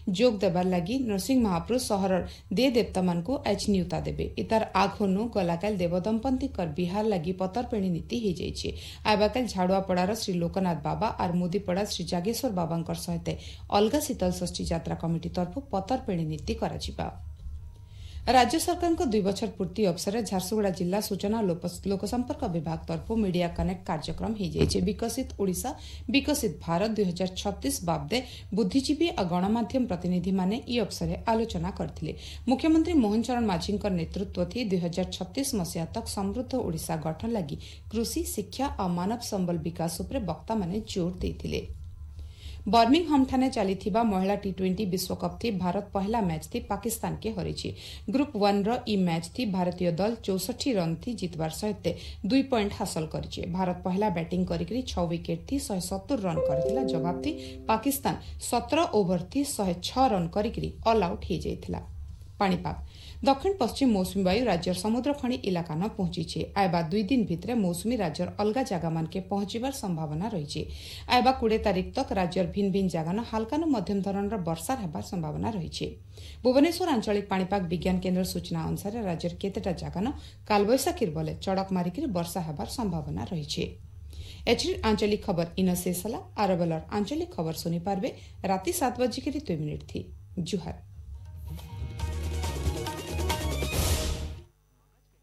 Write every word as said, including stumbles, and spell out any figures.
जोग देबार लगी नरसिंह महाप्रभु सहर दे देवता मान को आज नियुता देबे इतार आघनु गलाकाल देवदंपति कर बिहार लगी पतरपेणी नीति हो जाइए। आबाकाल झाड़ुआपड़ार श्री लोकनाथ बाबा और मुदीपड़ा श्री जागेश्वर बाबा सहित अलगा शीतल षष्ठी यात्रा कमिटी तरफ पतरपेणी नीति करा। राज्य सरकार को दुई बछर पूर्ति अवसर में झारसुगुड़ा जिला सूचना लोकसंपर्क विभाग तरफ मीडिया कनेक्ट कार्यक्रम हो जाए। विकसित ओडिशा विकसित भारत दुई हजार छत्तीस बाबदे बुद्धिजीवी और गणमाध्यम प्रतिनिधि माने ई अवसर में आलोचना करथिले। मुख्यमंत्री मोहन चरण माझी नेतृत्व थी दुई हजार छत्तीस मसीहा तक समृद्ध ओडिशा गठन लगी कृषि शिक्षा और मानव संबल विकास उपर वक्ता माने जोर देथिले। बर्मिंगहाम ठाने चली महिला टी ट्वेंटी विश्वकप थी भारत पहला मैच थी पाकिस्तान के हरिछि। ग्रुप वन रो ई मैच थी भारतीय दल चौसठी रन थी जितबार सहित दुई पॉइंट हासिल करिछि। भारत पहला बैटिंग करिकरी छह विकेट थी शहे सत्तर रन करथिला। जवाब थी पाकिस्तान सत्रह ओवर थी शहे छह रन करिकरी ऑल आउट हो जाइथिला। पाणीपाग दक्षिण पश्चिम मौसुमी वायु राज्यर समुद्र खणी इलाका न पहुंची। आयबा दुई दिन भितर मौसुमी राज्यर अलगा जगह मान के पहुंचबार संभावना रही। आयबा कोड़े तारीख तक राज्यर भिन्न भिन्न जगह न हल्का न मध्यम धरणर वर्षा हेबार संभावना रही। भुवनेश्वर आंचलिक पाणीपाग विज्ञान केन्द्र सूचना अनुसार राज्यर केतेटा जगह न कालबैशाखीर बले चड़क मारिक वर्षा हेबार संभावना रही। एचडी आंचलिक खबर इन शेष होला। आरबेलर आंचलिक खबर सुनी पारबे राति सात बजिक दुई मिनिट थी। जुहार।